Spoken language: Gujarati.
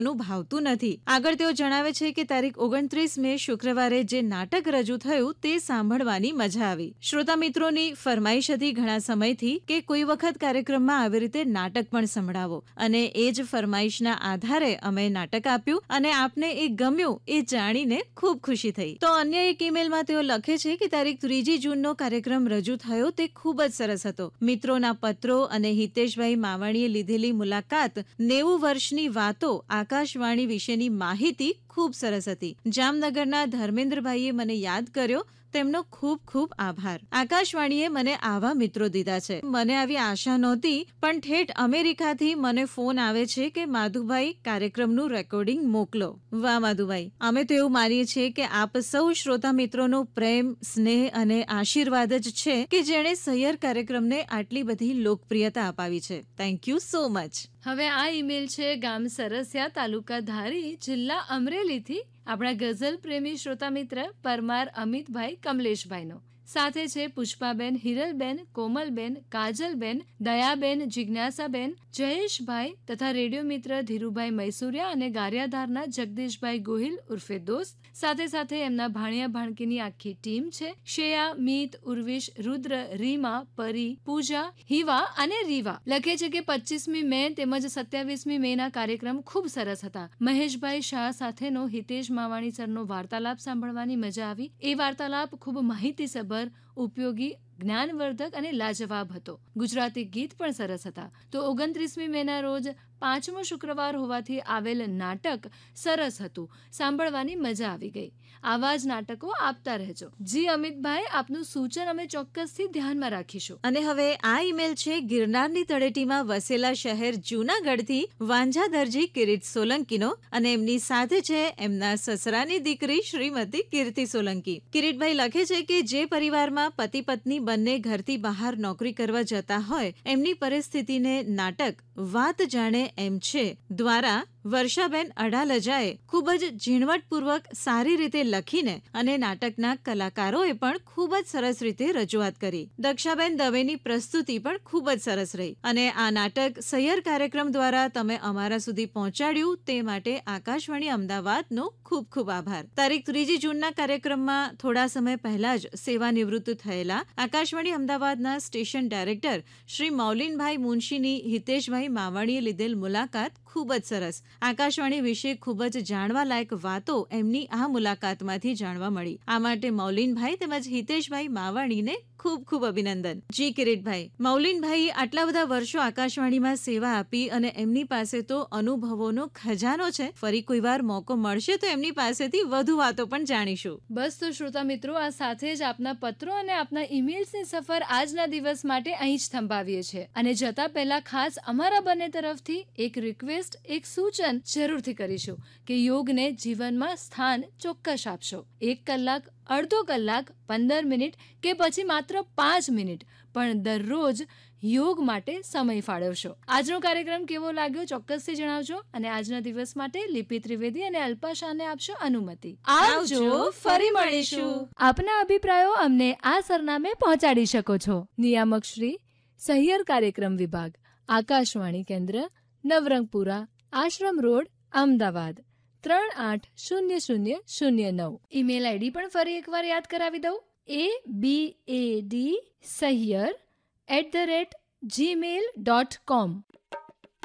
નું ભાવતું નથી. આગળ તેઓ જણાવે છે કે તારીખ 29 મે શુક્રવારે જે નાટક રજૂ થયું તે સાંભળવાની મજા આવી. શ્રોતા મિત્રોની ફરમાઈશ હતી ઘણા સમયથી કે કોઈ વખત કાર્યક્રમમાં આવી રીતે નાટક પણ સંભળાવો, અને એ જ ફરમાઈશના આધારે અમે નાટક આપ્યું અને આપને એ ગમ્યું એ જાણીને ખૂબ ખુશી થઈ. તો અન્ય એક ઈમેલમાં તેઓ લખે છે કે તારીખ 3 જૂનનો કાર્યક્રમ રજૂ થયો તે ખૂબ જ સરસ હતો. મિત્રોના પત્રો અને હિતેશભાઈ માવાણીએ લીધેલી મુલાકાત, 90 વર્ષની વાતો, આકાશવાણી વિશેની માહિતી ખૂબ સરસ હતી. જામનગરના ધર્મેન્દ્રભાઈએ મને યાદ કર્યો, તેમનો ખૂબ ખૂબ આભાર. આકાશવાણીએ મને આવા મિત્રો દીધા છે. મને આવી આશા નહોતી, પણ ઠેઠ અમેરિકાથી મને ફોન આવે છે કે માધુભાઈ કાર્યક્રમનું રેકોર્ડિંગ મોકલો. વાહ માધુભાઈ, અમે તો એવું માનીએ છીએ કે આપ સૌ શ્રોતા મિત્રોનો પ્રેમ, સ્નેહ અને આશીર્વાદ જ છે કે જેણે સહિયર કાર્યક્રમને આટલી બધી લોકપ્રિયતા અપાવી છે. Thank you so much. હવે આ ઈમેલ છે ગામ સરસિયા, તાલુકા ધારી, જિલ્લા અમરેલીથી આપણા ગઝલ પ્રેમી શ્રોતા મિત્ર પરમાર અમિતભાઈ કમલેશભાઈનો. સાથે છે પુષ્પાબેન, હિરલબેન, કોમલબેન, કાજલબેન, દયાબેન, જિજ્ઞાસાબેન, જયેશભાઈ તથા રેડિયો મિત્ર ધીરુભાઈ મૈસુરિયા અને ગારિયાધારના જગદીશભાઈ ગોહિલ ઉર્ફે દોસ્ત. સાથે સાથે એમના ભાણિયા ભાણકીની આખી ટીમ છે. શેયા, મીત, ઉર્વિશ, રુદ્ર, રીમા, પરી, પૂજા, હિવા અને રીવા. લખે છે કે 25મી મે તેમજ 27મી મેના કાર્યક્રમ ખૂબ સરસ હતા. મહેશભાઈ શાહ સાથેનો હિતેશ માવાણી સરનો વાર્તાલાપ સાંભળવાની મજા આવી. એ વાર્તાલાપ ખૂબ માહિતીસભર, ઉપયોગી, જ્ઞાનવર્ધક અને લાજવાબ હતો. ગુજરાતી ગીત પણ સરસ હતા. તો 29મી મેના રોજ 5મો શુક્રવાર હોવાથી આવેલ નાટક સરસ હતું, સાંભળવાની મજા આવી ગઈ. આવા જ નાટકો આપતા રહેજો. જી અમિતભાઈ, આપનું સૂચન અમે ચોક્કસથી ધ્યાનમાં રાખીશું. અને હવે આ ઈમેલ છે ગિરનારની તળેટીમાં વસેલા શહેર જૂનાગઢથી વાંઝા દરજી કિરીટ સોલંકીનો, અને એમની સાથે છે એમના સસરાની દીકરી શ્રીમતી કીર્તિ સોલંકી. કિરીટભાઈ લખે છે કે જે પરિવારમાં પતિ પત્ની બંને ઘરથી બહાર નોકરી કરવા જતા હોય એમની પરિસ્થિતિને નાટક વાત જાણે એમ છે દ્વારા વર્ષાબેન અડાલજાએ ખૂબ જ ઝીણવટપૂર્વક સારી રીતે લખીને અને નાટકના કલાકારોએ પણ ખૂબ જ સરસ રીતે રજૂઆત કરી. દક્ષાબેન દવેની પ્રસ્તુતિ પણ ખૂબ જ સરસ રહી. અને આ નાટક સહિયર કાર્યક્રમ દ્વારા તમે અમારા સુધી પહોંચાડ્યું તે માટે આકાશવાણી અમદાવાદનો ખૂબ ખૂબ આભાર. તારીખ 3 જૂનના કાર્યક્રમમાં થોડા સમય પહેલા જ સેવા નિવૃત્ત થયેલા આકાશવાણી અમદાવાદના સ્ટેશન ડાયરેક્ટર શ્રી મૌલીનભાઈ મુનશીની હિતેશભાઈ માવાણીએ લીધેલ મુલાકાત ખૂબ જ સરસ. આકાશવાણી વિશે ખૂબ જ જાણવા લાયક વાતો એમની આ મુલાકાતમાંથી જાણવા મળી. આ માટે મૌલીનભાઈ તેમજ હિતેશભાઈ માવાણીને ખૂબ ખૂબ અભિનંદન. જી કિરીટભાઈ, મૌલીનભાઈ આટલા બધા વર્ષો આકાશવાણીમાં સેવા આપી અને એમની પાસે તો અનુભવોનો ખજાનો છે. ફરી કોઈ વાર મોકો મળશે તો એમની પાસેથી વધુ વાતો પણ જાણીશું. બસ તો શ્રોતા મિત્રો, આ સાથે જ આપના પત્રો અને આપના ઈમેલ્સની સફર આજના દિવસ માટે અહીં જ થંભાવીએ છીએ. અને જતા પહેલા ખાસ અમારા બંને તરફથી એક રિક્વેસ્ટ, એક સૂચન જરૂરથી કરીશું કે યોગને જીવનમાં સ્થાન ચોક્કસ આપશો. 1 કલાક, અડધો કલાક, 15 મિનિટ કે પછી માત્ર 5 મિનિટ, પણ દરરોજ યોગ માટે સમય ફાળવશો. આજનો કાર્યક્રમ કેવો લાગ્યો ચોક્કસથી જણાવજો. અને આજના દિવસ માટે લિપિ ત્રિવેદી અને અલ્પા શાહને આપશો અનુમતિ. આવજો, ફરી મળીશું. આપના અભિપ્રાયો અમને આ સરનામે પહોંચાડી શકો છો. નિયામક શ્રી, સહિયર કાર્યક્રમ વિભાગ, આકાશવાણી કેન્દ્ર, નવરંગપુરા, આશ્રમ રોડ, અમદાવાદ 380009. ઈમેલ આઈડી પણ ફરી એકવાર યાદ કરાવી દઉં. ABAD sahyar@gmail.com.